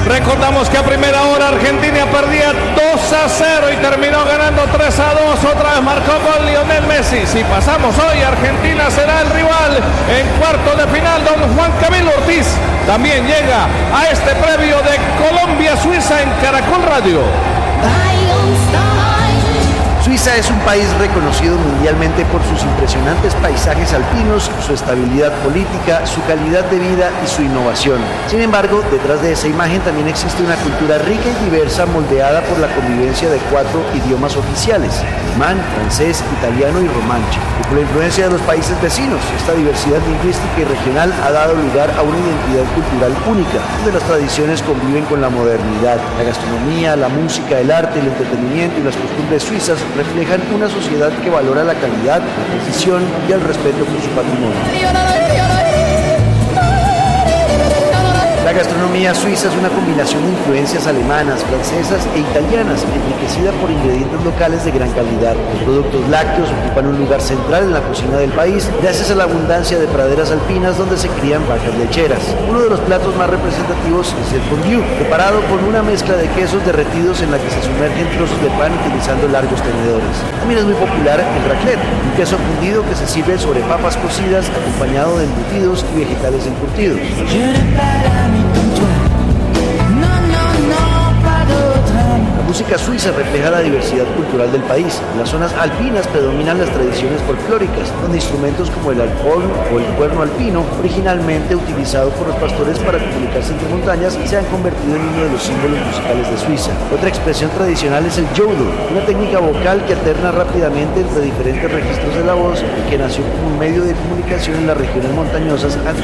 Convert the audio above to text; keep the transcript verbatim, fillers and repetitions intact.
Recordamos que a primera hora Argentina perdía dos a cero y terminó ganando tres a dos. Otra vez marcó con Lionel Messi. Si pasamos hoy, Argentina será el rival en cuarto de final. Don Juan Camilo Ortiz también llega a este previo de Colombia-Suiza en Caracol Radio. Suiza es un país reconocido mundialmente por sus impresionantes paisajes alpinos, su estabilidad política, su calidad de vida y su innovación. Sin embargo, detrás de esa imagen también existe una cultura rica y diversa moldeada por la convivencia de cuatro idiomas oficiales: alemán, francés, italiano y romanche. Y por la influencia de los países vecinos, esta diversidad lingüística y regional ha dado lugar a una identidad cultural única, donde las tradiciones conviven con la modernidad. La gastronomía, la música, el arte, el entretenimiento y las costumbres suizas reflejan una sociedad que valora la calidad, la precisión y el respeto por su patrimonio. La gastronomía suiza es una combinación de influencias alemanas, francesas e italianas, enriquecida por ingredientes locales de gran calidad. Los productos lácteos ocupan un lugar central en la cocina del país, gracias a la abundancia de praderas alpinas donde se crían vacas lecheras. Uno de los platos más representativos es el fondue, preparado con una mezcla de quesos derretidos en la que se sumergen trozos de pan utilizando largos tenedores. También es muy popular el raclette, un queso fundido que se sirve sobre papas cocidas acompañado de embutidos y vegetales encurtidos. La música suiza refleja la diversidad cultural del país. En las zonas alpinas predominan las tradiciones folclóricas, donde instrumentos como el alcorn o el cuerno alpino, originalmente utilizado por los pastores para comunicarse entre montañas, se han convertido en uno de los símbolos musicales de Suiza. Otra expresión tradicional es el yodel, una técnica vocal que alterna rápidamente entre diferentes registros de la voz y que nació como un medio de comunicación en las regiones montañosas antes